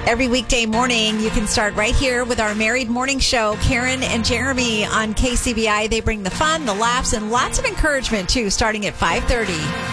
Every weekday morning, you can start right here with our Married Morning Show. Karen and Jeremy on KCBI. They bring the fun, the laughs, and lots of encouragement, too, starting at 5:30.